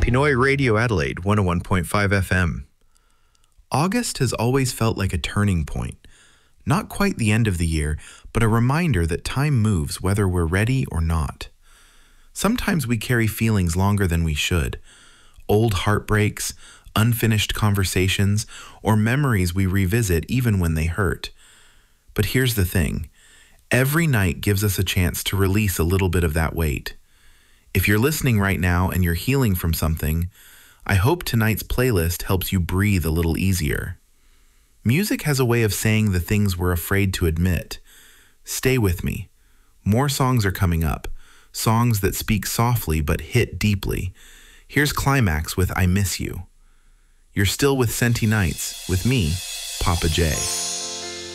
Pinoy Radio Adelaide 101.5 FM. August has always felt like a turning point. Not quite the end of the year, but a reminder that time moves whether we're ready or not. Sometimes we carry feelings longer than we should. Old heartbreaks, unfinished conversations, or memories we revisit even when they hurt. But here's the thing. Every night gives us a chance to release a little bit of that weight. If you're listening right now and you're healing from something, I hope tonight's playlist helps you breathe a little easier. Music has a way of saying the things we're afraid to admit. Stay with me. More songs are coming up. Songs that speak softly but hit deeply. Here's Climax with I Miss You. You're still with Senti Nights, with me, Papa J.